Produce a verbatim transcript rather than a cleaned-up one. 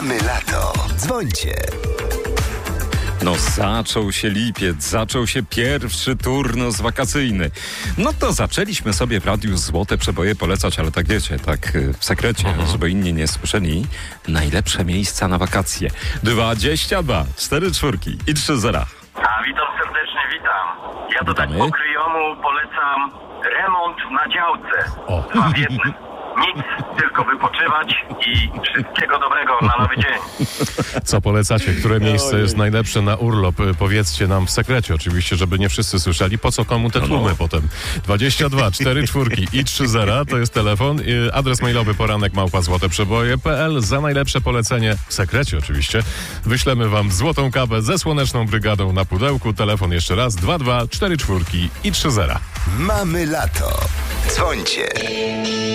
My lato. Dzwońcie. No zaczął się lipiec, zaczął się pierwszy turnus wakacyjny. No to zaczęliśmy sobie w radiu złote przeboje polecać, ale tak wiecie, tak w sekrecie, Aha. żeby inni nie słyszeli. Najlepsze miejsca na wakacje. dwadzieścia dwa, cztery czwórki i trzy zera. A witam serdecznie, witam. Ja to tak Witamy. po kryjomu polecam remont na działce. O. Dwa w jednym. Nic, tylko wypoczywać i wszystkiego dobrego na nowy dzień. Co polecacie? Które miejsce jest najlepsze na urlop? Powiedzcie nam w sekrecie oczywiście, żeby nie wszyscy słyszeli. Po co komu te tłumy potem? dwadzieścia dwa, cztery czwórki i trzy zera to jest telefon. Adres mailowy poranek małpa złote przeboje kropka p l. Za najlepsze polecenie, w sekrecie oczywiście, wyślemy wam złotą kawę ze Słoneczną Brygadą na pudełku. Telefon jeszcze raz dwa dwa, cztery czwórki i trzy zera. Mamy lato. Dzwońcie.